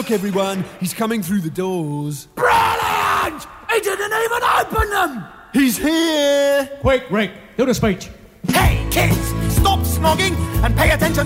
Look, everyone, he's coming through the doors. Brilliant! He didn't even open them! He's here! Quick, Rick, do the speech. Hey, kids! Stop snogging and pay attention